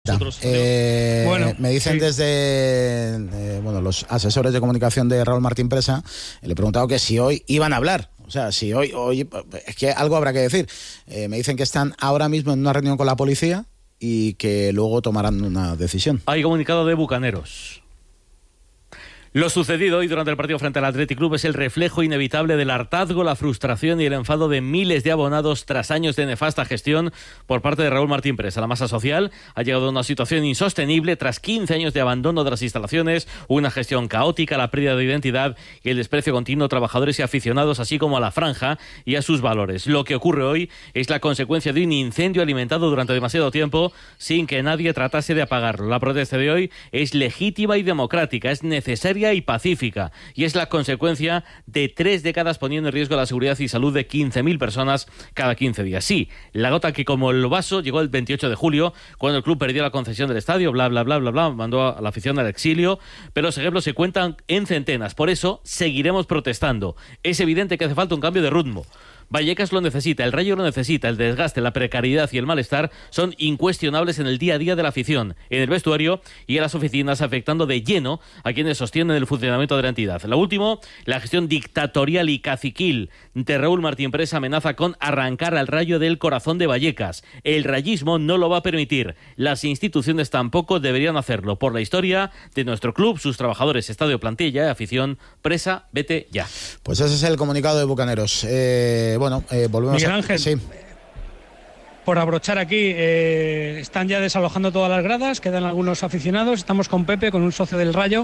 Me dicen desde los asesores de comunicación de Raúl Martín Presa, le he preguntado que si hoy iban a hablar. O sea, si hoy es que algo habrá que decir. Me dicen que están ahora mismo en una reunión con la policía y que luego tomarán una decisión. Hay comunicado de Bucaneros. Lo sucedido hoy durante el partido frente al Athletic Club es el reflejo inevitable del hartazgo, la frustración y el enfado de miles de abonados tras años de nefasta gestión por parte de Raúl Martín Presa. La masa social ha llegado a una situación insostenible tras 15 años de abandono de las instalaciones, una gestión caótica, la pérdida de identidad y el desprecio continuo a trabajadores y aficionados, así como a la franja y a sus valores. Lo que ocurre hoy es la consecuencia de un incendio alimentado durante demasiado tiempo sin que nadie tratase de apagarlo. La protesta de hoy es legítima y democrática, es necesaria y pacífica, y es la consecuencia de 3 décadas poniendo en riesgo la seguridad y salud de 15.000 personas cada 15 días. Sí, la gota que como el vaso llegó el 28 de julio, cuando el club perdió la concesión del estadio, mandó a la afición al exilio, pero los ejemplos se cuentan en centenas. Por eso seguiremos protestando. Es evidente que hace falta un cambio de ritmo. Vallecas lo necesita, el Rayo lo necesita, el desgaste, la precariedad y el malestar son incuestionables en el día a día de la afición, en el vestuario y en las oficinas, afectando de lleno a quienes sostienen el funcionamiento de la entidad. Lo último, la gestión dictatorial y caciquil de Raúl Martín Presa amenaza con arrancar al Rayo del corazón de Vallecas. El rayismo no lo va a permitir, las instituciones tampoco deberían hacerlo. Por la historia de nuestro club, sus trabajadores, estadio, plantilla, afición, Presa, vete ya. Pues ese es el comunicado de Bucaneros. Volvemos Miguel Ángel, sí. Por abrochar aquí, están ya desalojando todas las gradas, quedan algunos aficionados, estamos con Pepe, con un socio del Rayo.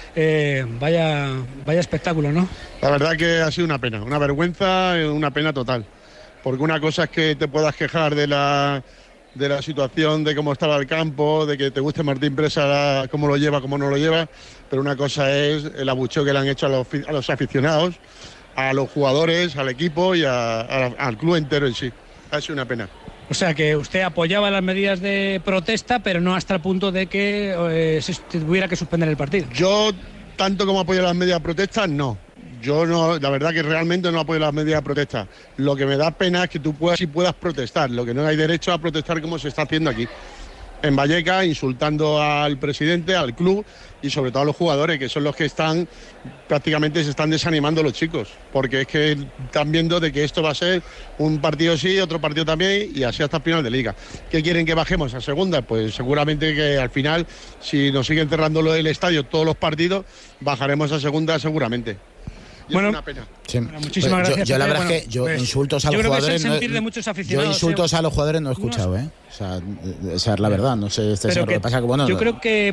Vaya espectáculo, ¿no? La verdad que ha sido una pena, una vergüenza, una pena total, porque una cosa es que te puedas quejar de la situación, de cómo estaba el campo, de que te guste Martín Presa, cómo lo lleva, cómo no lo lleva, pero una cosa es el abucheo que le han hecho a los aficionados, a los jugadores, al equipo y al club entero en sí. Ha sido una pena. O sea que usted apoyaba las medidas de protesta, pero no hasta el punto de que se tuviera que suspender el partido. Yo, tanto como apoyo las medidas de protesta, no. Yo no, la verdad que realmente no apoyo las medidas de protesta. Lo que me da pena es que tú puedas protestar. Lo que no hay derecho a protestar como se está haciendo aquí en Vallecas, insultando al presidente, al club y sobre todo a los jugadores, que son los que prácticamente se están desanimando los chicos, porque es que están viendo de que esto va a ser un partido sí, otro partido también y así hasta el final de liga. ¿Qué quieren, que bajemos a segunda? Pues seguramente que al final, si nos siguen cerrando lo del estadio todos los partidos, bajaremos a segunda seguramente. Y bueno, es una pena. Sí. Bueno, muchísimas gracias. Yo la verdad es que insultos a los jugadores. Yo insultos a los jugadores no he escuchado, O sea, esa es la verdad. No sé, lo que pasa que yo creo que.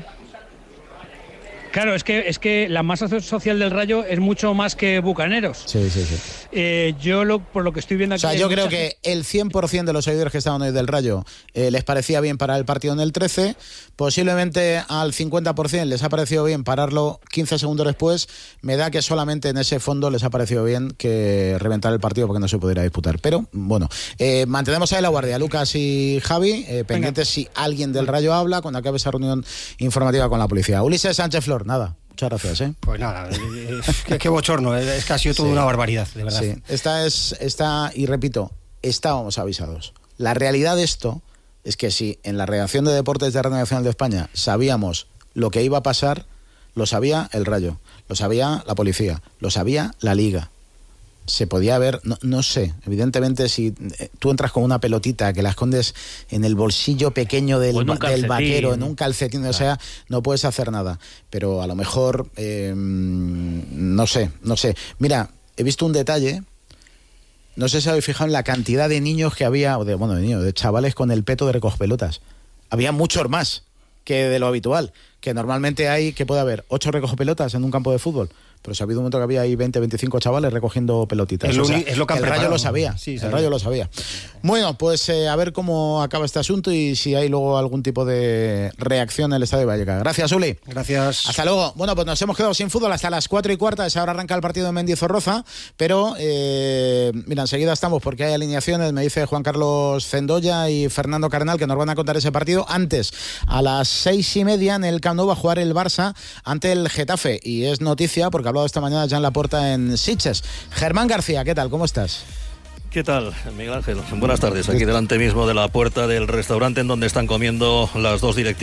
Claro, es que la masa social del Rayo es mucho más que Bucaneros. Sí. Por lo que estoy viendo aquí... O sea, yo creo que el 100% de los seguidores que estaban hoy del Rayo les parecía bien parar el partido en el 13. Posiblemente al 50% les ha parecido bien pararlo 15 segundos después. Me da que solamente en ese fondo les ha parecido bien que reventar el partido porque no se pudiera disputar. Pero, bueno, mantenemos ahí la guardia. Lucas y Javi, pendientes si alguien del Rayo habla cuando acabe esa reunión informativa con la policía. Ulises Sánchez Flor, nada, muchas gracias. Pues nada, qué bochorno, es que ha sido toda una barbaridad, de verdad. Sí, y repito, estábamos avisados. La realidad de esto es que si en la redacción de deportes de Radio Nacional de España sabíamos lo que iba a pasar, lo sabía el Rayo, lo sabía la policía, lo sabía la Liga. Se podía ver, no sé, evidentemente si tú entras con una pelotita que la escondes en el bolsillo pequeño del vaquero, en un calcetín, claro. O sea, no puedes hacer nada, pero a lo mejor no sé. Mira, he visto un detalle, no sé si habéis fijado en la cantidad de niños que había, de chavales con el peto de recogepelotas. Había muchos más que de lo habitual, que normalmente puede haber 8 recogepelotas en un campo de fútbol. Pero se ha habido un momento que había ahí 20, 25 chavales recogiendo pelotitas. Es lo que han preparado. El Rayo lo sabía. Sí, el Rayo lo sabía. Bueno, pues a ver cómo acaba este asunto y si hay luego algún tipo de reacción en el estadio de Vallecas. Gracias, Uli. Gracias. Hasta luego. Bueno, pues nos hemos quedado sin fútbol hasta las 4:15. Ahora arranca el partido de Mendizorroza. Pero, mira, enseguida estamos porque hay alineaciones. Me dice Juan Carlos Cendoya y Fernando Carnal que nos van a contar ese partido. Antes, a las 6:30 en el Camp Nou va a jugar el Barça ante el Getafe. Y es noticia porque hablado esta mañana Jan Laporta en Sitges. Germán García, ¿qué tal? ¿Cómo estás? ¿Qué tal, Miguel Ángel? Buenas tardes. Aquí delante mismo de la puerta del restaurante en donde están comiendo las dos directivas